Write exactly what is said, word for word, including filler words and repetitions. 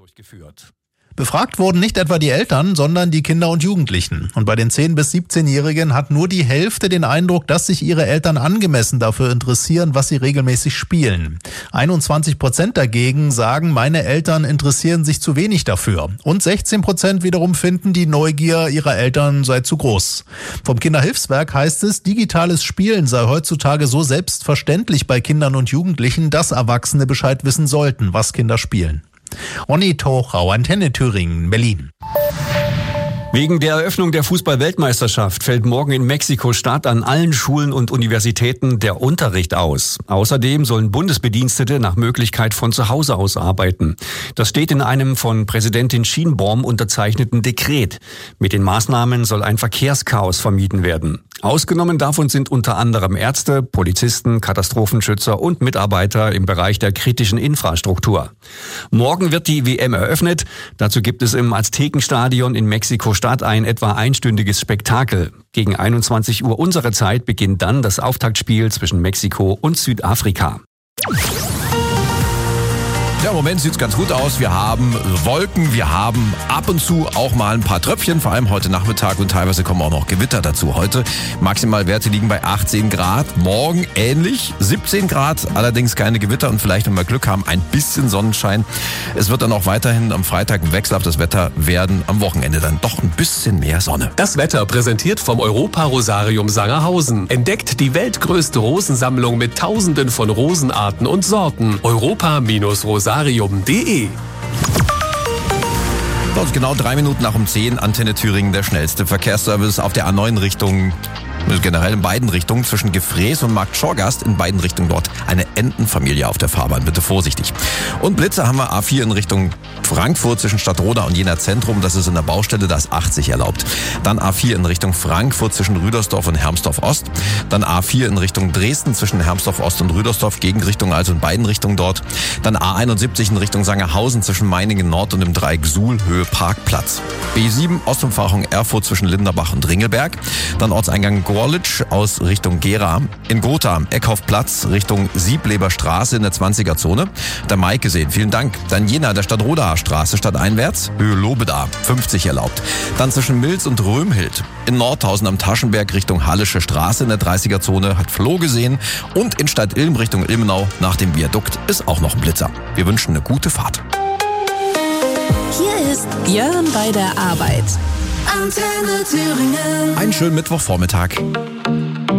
durchgeführt. Befragt wurden nicht etwa die Eltern, sondern die Kinder und Jugendlichen. Und bei den zehn- bis siebzehnjährigen hat nur die Hälfte den Eindruck, dass sich ihre Eltern angemessen dafür interessieren, was sie regelmäßig spielen. einundzwanzig Prozent dagegen sagen, meine Eltern interessieren sich zu wenig dafür. Und sechzehn Prozent wiederum finden, die Neugier ihrer Eltern sei zu groß. Vom Kinderhilfswerk heißt es, digitales Spielen sei heutzutage so selbstverständlich bei Kindern und Jugendlichen, dass Erwachsene Bescheid wissen sollten, was Kinder spielen. Ronny Tochau, Antenne Thüringen, Berlin. Wegen der Eröffnung der Fußball-Weltmeisterschaft fällt morgen in Mexiko-Stadt an allen Schulen und Universitäten der Unterricht aus. Außerdem sollen Bundesbedienstete nach Möglichkeit von zu Hause aus arbeiten. Das steht in einem von Präsidentin Sheinbaum unterzeichneten Dekret. Mit den Maßnahmen soll ein Verkehrschaos vermieden werden. Ausgenommen davon sind unter anderem Ärzte, Polizisten, Katastrophenschützer und Mitarbeiter im Bereich der kritischen Infrastruktur. Morgen wird die W M eröffnet. Dazu gibt es im Aztekenstadion in Mexiko-Stadt ein etwa einstündiges Spektakel. Gegen einundzwanzig Uhr unserer Zeit beginnt dann das Auftaktspiel zwischen Mexiko und Südafrika. Ja, im Moment sieht's ganz gut aus. Wir haben Wolken, wir haben ab und zu auch mal ein paar Tröpfchen, vor allem heute Nachmittag, und teilweise kommen auch noch Gewitter dazu. Heute Maximalwerte liegen bei achtzehn Grad, morgen ähnlich, siebzehn Grad, allerdings keine Gewitter und vielleicht, wenn wir Glück haben, ein bisschen Sonnenschein. Es wird dann auch weiterhin am Freitag ein wechselhaftes Wetter werden, am Wochenende dann doch ein bisschen mehr Sonne. Das Wetter präsentiert vom Europa-Rosarium Sangerhausen. Entdeckt die weltgrößte Rosensammlung mit Tausenden von Rosenarten und Sorten. Europa-Rosarium. .de. Und genau drei Minuten nach um zehn, Antenne Thüringen, der schnellste Verkehrsservice auf der A neun Richtung, generell in beiden Richtungen, zwischen Gefräß und Markt Schorgast, in beiden Richtungen dort eine Entenfamilie auf der Fahrbahn. Bitte vorsichtig. Und Blitzer haben wir A vier in Richtung Frankfurt zwischen Stadtroda und Jena Zentrum. Das ist in der Baustelle, da ist achtzig erlaubt. Dann A vier in Richtung Frankfurt zwischen Rüdersdorf und Hermsdorf Ost. Dann A vier in Richtung Dresden zwischen Hermsdorf Ost und Rüdersdorf, Gegenrichtung, also in beiden Richtungen dort. Dann A einundsiebzig in Richtung Sangerhausen zwischen Meiningen Nord und dem Dreieck Suhl, Höhe Parkplatz. B sieben Ostumfahrung Erfurt zwischen Linderbach und Ringelberg. Dann Ortseingang Gorlitsch aus Richtung Gera. In Gotha Eckhoffplatz Richtung Siebleber Straße in der zwanziger Zone. Der Maike sehen, vielen Dank. Dann Jena, der Stadtrodaer Straße stadteinwärts, Höhe Lobeda, fünfzig erlaubt. Dann zwischen Milz und Römhild. In Nordhausen am Taschenberg Richtung Hallische Straße in der dreißiger Zone hat Flo gesehen. Und in Stadt-Ilm Richtung Ilmenau nach dem Viadukt ist auch noch ein Blitzer. Wir wünschen eine gute Fahrt. Hier ist Jörn bei der Arbeit. Antenne Thüringen. Einen schönen Mittwochvormittag.